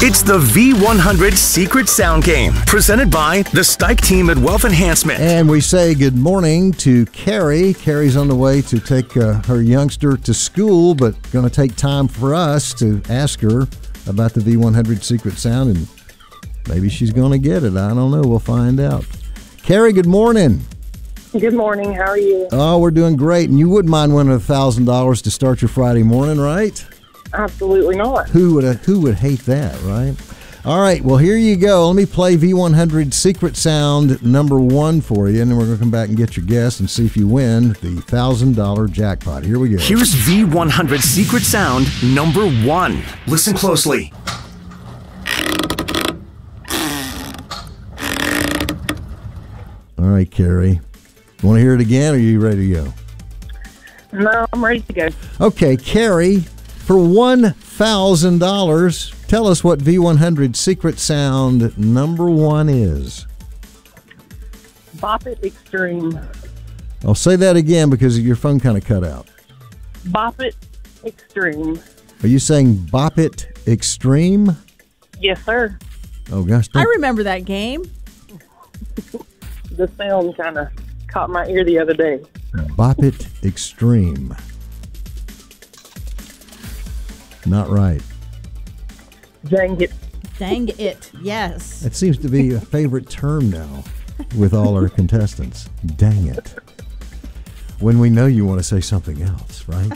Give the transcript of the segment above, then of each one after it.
It's the V100 Secret Sound Game, presented by the Stike team at Wealth Enhancement. And we say good morning to Carrie. Carrie's on the way to take her youngster to school, but going to take time for us to ask her about the V100 Secret Sound, and maybe she's going to get it. I don't know. We'll find out. Carrie, good morning. Good morning. How are you? Oh, we're doing great. And you wouldn't mind winning $1,000 to start your Friday morning, right? Absolutely not. Who would hate that, right? All right, well, here you go. Let me play V100 Secret Sound number 1 for you, and then we're going to come back and get your guess and see if you win the $1,000 jackpot. Here we go. Here's V100 Secret Sound number 1. Listen closely. All right, Carrie. Want to hear it again, or are you ready to go? No, I'm ready to go. Okay, Carrie, for $1,000, tell us what V100 Secret Sound number 1 is. Bop It Extreme. I'll say that again because your phone kind of cut out. Bop It Extreme. Are you saying Bop It Extreme? Yes, sir. Oh, gosh. I remember that game. The sound kind of caught my ear the other day. Bop It Extreme. Not right. Dang it. Dang it. Yes. That seems to be a favorite term now with all our contestants. Dang it. When we know you want to say something else, right?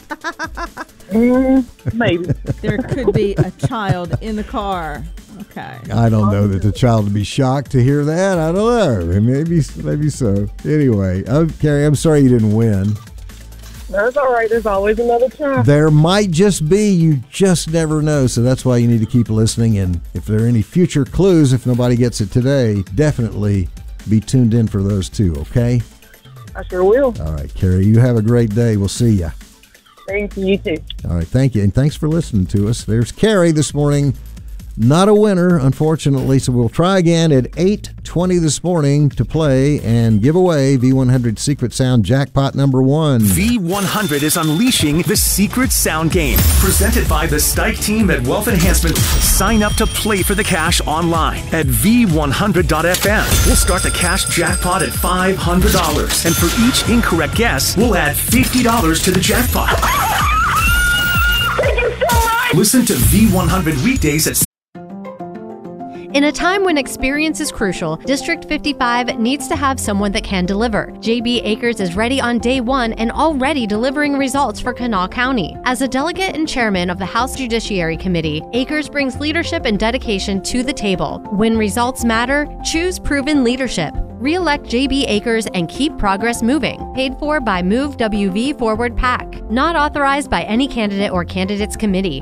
Maybe. There could be a child in the car. Okay. I don't know that the child would be shocked to hear that. I don't know. Maybe so. Anyway, Carrie, I'm sorry you didn't win. That's all right. There's always another try. There might just be. You just never know. So that's why you need to keep listening. And if there are any future clues, if nobody gets it today, definitely be tuned in for those too, okay? I sure will. All right, Carrie, you have a great day. We'll see you. Thank you. You too. All right, thank you. And thanks for listening to us. There's Carrie this morning. Not a winner, unfortunately, so we'll try again at 8:20 this morning to play and give away V100 Secret Sound jackpot number 1. V100 is unleashing the Secret Sound Game, presented by the Stike team at Wealth Enhancement. Sign up to play for the cash online at V100.fm. We'll start the cash jackpot at $500, and for each incorrect guess, we'll add $50 to the jackpot. Thank you so much. Listen to V100 weekdays at In a time when experience is crucial, District 55 needs to have someone that can deliver. JB Acres is ready on day 1 and already delivering results for Kanawha County. As a delegate and chairman of the House Judiciary Committee, Acres brings leadership and dedication to the table. When results matter, choose proven leadership. Re-elect JB Acres and keep progress moving. Paid for by Move WV Forward PAC. Not authorized by any candidate or candidates committee.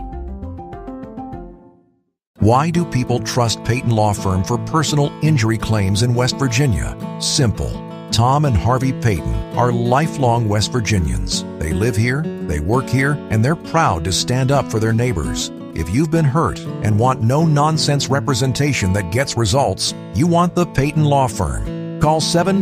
Why do people trust Peyton Law Firm for personal injury claims in West Virginia? Simple. Tom and Harvey Peyton are lifelong West Virginians. They live here, they work here, and they're proud to stand up for their neighbors. If you've been hurt and want no-nonsense representation that gets results, you want the Peyton Law Firm. Call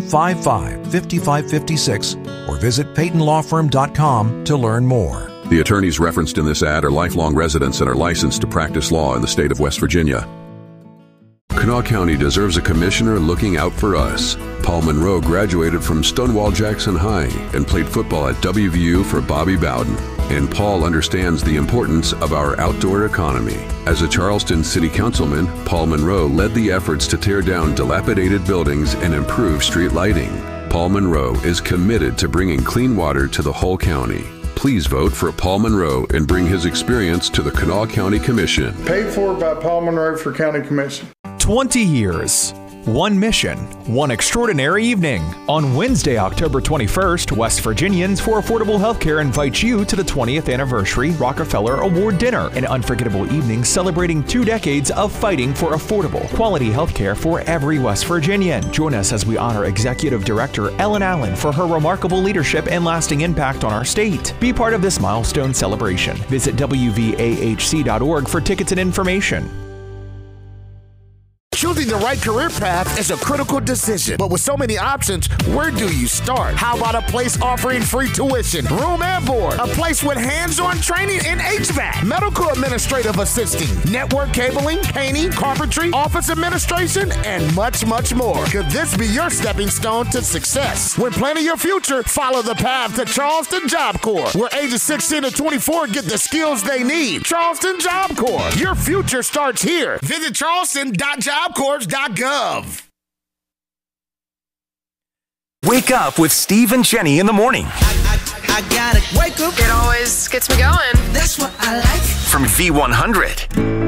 755-5556 or visit PeytonLawFirm.com to learn more. The attorneys referenced in this ad are lifelong residents and are licensed to practice law in the state of West Virginia. Kanawha County deserves a commissioner looking out for us. Paul Monroe graduated from Stonewall Jackson High and played football at WVU for Bobby Bowden. And Paul understands the importance of our outdoor economy. As a Charleston City Councilman, Paul Monroe led the efforts to tear down dilapidated buildings and improve street lighting. Paul Monroe is committed to bringing clean water to the whole county. Please vote for Paul Monroe and bring his experience to the Kanawha County Commission. Paid for by Paul Monroe for County Commission. 20 years. One mission, one extraordinary evening. On Wednesday, October 21st, West Virginians for Affordable Healthcare invites you to the 20th Anniversary Rockefeller Award Dinner, an unforgettable evening celebrating 2 decades of fighting for affordable, quality healthcare for every West Virginian. Join us as we honor Executive Director Ellen Allen for her remarkable leadership and lasting impact on our state. Be part of this milestone celebration. Visit WVAHC.org for tickets and information. Choosing the right career path is a critical decision. But with so many options, where do you start? How about a place offering free tuition, room and board, a place with hands-on training in HVAC, medical administrative assisting, network cabling, painting, carpentry, office administration, and much, much more? Could this be your stepping stone to success? When planning your future, follow the path to Charleston Job Corps, where ages 16 to 24 get the skills they need. Charleston Job Corps. Your future starts here. Visit charleston.jobcorps.gov. Wake up with Steve and Jenny in the morning. I gotta wake up. It always gets me going. That's what I like. From V100.